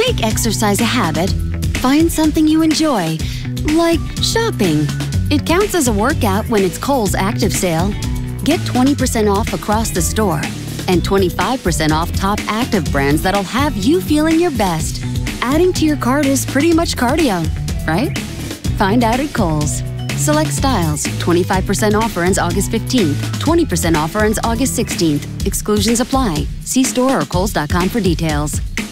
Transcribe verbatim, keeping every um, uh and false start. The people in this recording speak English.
Make exercise a habit. Find something you enjoy, like shopping. It counts as a workout when it's Kohl's Active Sale. Get twenty percent off across the store and twenty-five percent off top active brands that'll have you feeling your best. Adding to your cart is pretty much cardio, right? Find out at Kohl's. Select styles. twenty-five percent offer ends August fifteenth. twenty percent offer ends August sixteenth. Exclusions apply. See store or kohls dot com for details.